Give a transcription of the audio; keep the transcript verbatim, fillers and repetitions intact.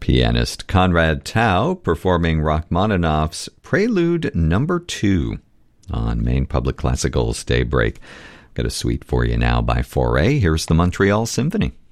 Pianist Konrad Tao performing Rachmaninoff's Prelude Number Two on Maine Public Classical's Daybreak. Got a suite for you now by four A. Here's the Montreal Symphony.